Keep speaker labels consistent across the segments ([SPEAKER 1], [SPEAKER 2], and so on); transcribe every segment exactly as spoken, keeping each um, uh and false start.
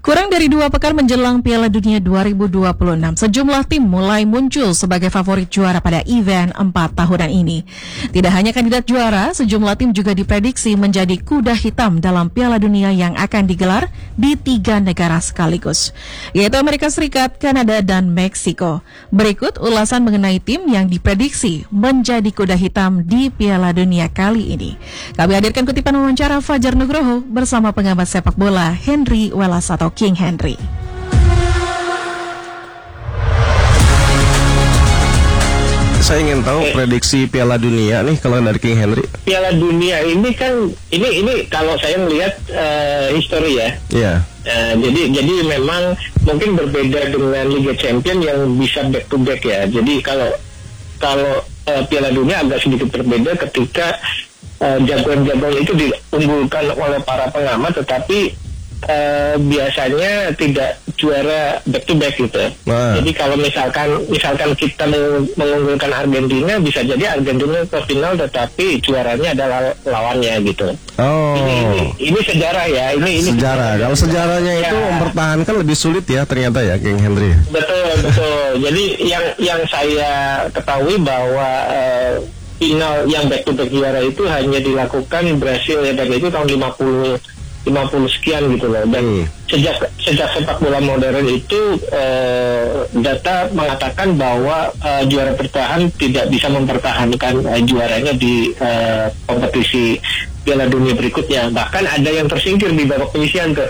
[SPEAKER 1] Kurang dari dua pekan menjelang Piala Dunia dua ribu dua puluh enam, sejumlah tim mulai muncul sebagai favorit juara pada event empat tahunan ini. Tidak hanya kandidat juara, sejumlah tim juga diprediksi menjadi kuda hitam dalam Piala Dunia yang akan digelar di tiga negara sekaligus, yaitu Amerika Serikat, Kanada, dan Meksiko. Berikut ulasan mengenai tim yang diprediksi menjadi kuda hitam di Piala Dunia kali ini. Kami hadirkan kutipan wawancara Fajar Nugroho bersama pengamat sepak bola Henry Welas atau King Henry.
[SPEAKER 2] Saya ingin tahu eh. prediksi Piala Dunia nih kalau dari King Henry.
[SPEAKER 3] Piala Dunia ini kan ini ini kalau saya melihat uh, histori ya. Iya. Yeah. Uh, jadi jadi memang mungkin berbeda dengan Liga Champions yang bisa back to back ya. Jadi kalau kalau uh, Piala Dunia agak sedikit berbeda ketika uh, jagoan-jagoan itu diunggulkan oleh para pengamat, tetapi Uh, biasanya tidak juara back to back gitu. Nah. Jadi kalau misalkan misalkan kita mengunggulkan Argentina, bisa jadi Argentina ke final tetapi juaranya adalah lawannya gitu.
[SPEAKER 2] Oh.
[SPEAKER 3] Ini, ini, ini sejarah ya. Ini ini
[SPEAKER 2] sejarah. Kalau sejarahnya ya. Itu mempertahankan lebih sulit ya ternyata ya, King Henry.
[SPEAKER 3] Betul betul. Jadi yang yang saya ketahui bahwa uh, final yang back to back juara itu hanya dilakukan Brasil ya, dan itu tahun lima puluh sekian gitu loh. Dan hmm. sejak sejak sepak bola modern itu uh, data mengatakan bahwa uh, juara bertahan tidak bisa mempertahankan uh, juaranya di uh, kompetisi Piala Dunia berikutnya. Bahkan ada yang tersingkir di babak penyisihan tuh.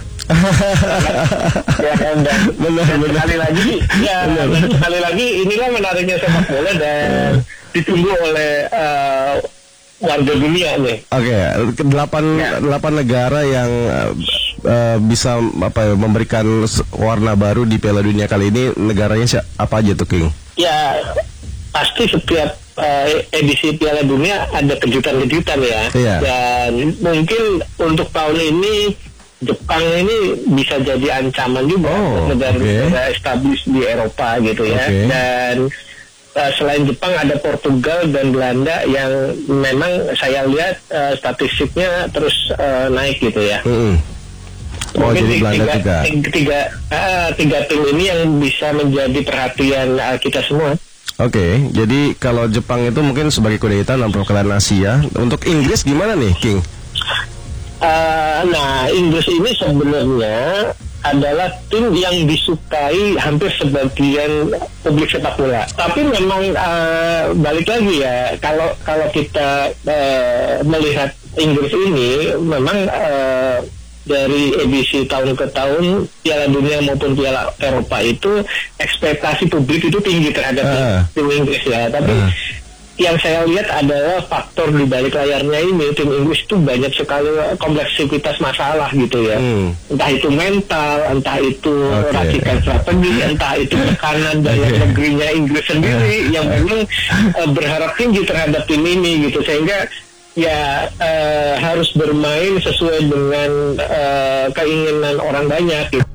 [SPEAKER 3] Ya, dan, dan, benar, dan benar. sekali lagi ya benar. sekali lagi inilah menariknya sepak bola dan ditunggu oleh uh, warga dunia nih.
[SPEAKER 2] Oke, okay. delapan ya. delapan negara yang uh, uh, bisa apa ya, memberikan warna baru di Piala Dunia kali ini. Negaranya siapa, apa aja tuh, King?
[SPEAKER 3] Ya, pasti setiap uh, edisi Piala Dunia ada kejutan-kejutan ya. Ya. Dan mungkin untuk tahun ini Jepang ini bisa jadi ancaman juga oh, negara-negara okay. established di Eropa gitu ya. Okay. Dan Uh, selain Jepang ada Portugal dan Belanda yang memang saya lihat uh, statistiknya terus uh, naik gitu ya.
[SPEAKER 2] Mm-hmm. Oh,
[SPEAKER 3] mungkin
[SPEAKER 2] jadi Belanda
[SPEAKER 3] tiga,
[SPEAKER 2] juga.
[SPEAKER 3] Tiga, tiga, uh, tiga tim ini yang bisa menjadi perhatian uh, kita semua.
[SPEAKER 2] Oke, okay, jadi kalau Jepang itu mungkin sebagai kuda hitam dalam perwakilan Asia. Untuk Inggris gimana nih, King?
[SPEAKER 3] Uh, nah, Inggris ini sebenarnya adalah tim yang disukai hampir sebagian publik sepak bola. Tapi memang uh, balik lagi ya, kalau kalau kita uh, melihat Inggris ini, memang uh, dari edisi tahun ke tahun Piala Dunia maupun Piala Eropa itu ekspektasi publik itu tinggi terhadap uh. tim Inggris ya. Tapi uh. yang saya lihat adalah faktor di balik layarnya ini, tim Inggris itu banyak sekali kompleksitas masalah gitu ya. Hmm. Entah itu mental, entah itu okay. racikan strategi, entah itu tekanan dari okay. negerinya Inggris sendiri yang memang uh, berharap tinggi terhadap tim ini gitu, sehingga ya uh, harus bermain sesuai dengan uh, keinginan orang banyak gitu.